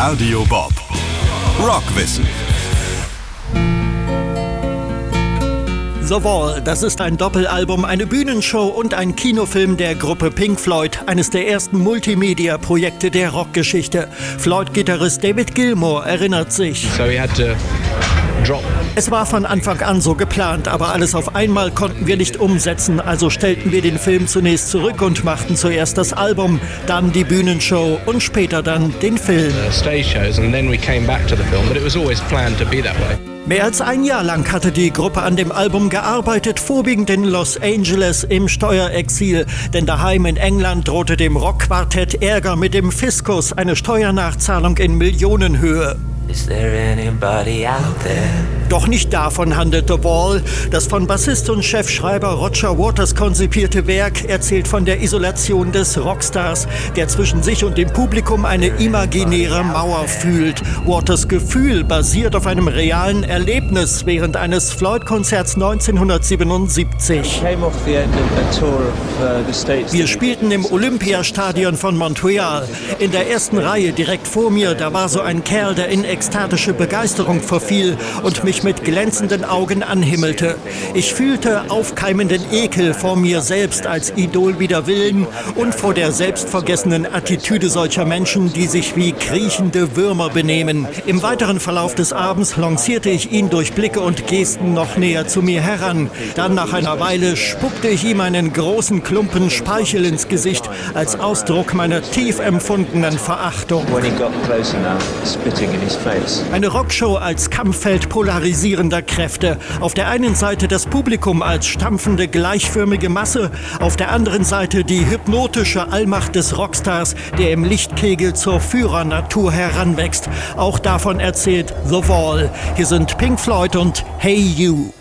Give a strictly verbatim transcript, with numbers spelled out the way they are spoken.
Radio Bob. Rockwissen. The Wall, das ist ein Doppelalbum, eine Bühnenshow und ein Kinofilm der Gruppe Pink Floyd, eines der ersten Multimedia-Projekte der Rockgeschichte. Floyd-Gitarrist David Gilmour erinnert sich. So he had to drop. Es war von Anfang an so geplant, aber alles auf einmal konnten wir nicht umsetzen. Also stellten wir den Film zunächst zurück und machten zuerst das Album, dann die Bühnenshow und später dann den Film. Stage shows and then we came back to the film, but it was always planned to be that way. Mehr als ein Jahr lang hatte die Gruppe an dem Album gearbeitet, vorwiegend in Los Angeles im Steuerexil. Denn daheim in England drohte dem Rockquartett Ärger mit dem Fiskus, eine Steuernachzahlung in Millionenhöhe. Is there anybody out there? Doch nicht davon handelt The Wall. Das von Bassist und Chefschreiber Roger Waters konzipierte Werk erzählt von der Isolation des Rockstars, der zwischen sich und dem Publikum eine imaginäre Mauer fühlt. Waters Gefühl basiert auf einem realen Erlebnis während eines Floyd-Konzerts neunzehnhundertsiebenundsiebzig. Wir spielten im Olympiastadion von Montreal. In der ersten Reihe direkt vor mir, da war so ein Kerl, der in ekstatische Begeisterung verfiel und mich mit glänzenden Augen anhimmelte. Ich fühlte aufkeimenden Ekel vor mir selbst als Idol wider Willen und vor der selbstvergessenen Attitüde solcher Menschen, die sich wie kriechende Würmer benehmen. Im weiteren Verlauf des Abends lancierte ich ihn durch Blicke und Gesten noch näher zu mir heran. Dann nach einer Weile spuckte ich ihm einen großen Klumpen Speichel ins Gesicht als Ausdruck meiner tief empfundenen Verachtung. Eine Rockshow als Kampffeld polarisierender Kräfte. Auf der einen Seite das Publikum als stampfende, gleichförmige Masse, auf der anderen Seite die hypnotische Allmacht des Rockstars, der im Lichtkegel zur Führernatur heranwächst. Auch davon erzählt The Wall. Hier sind Pink Floyd und Hey You.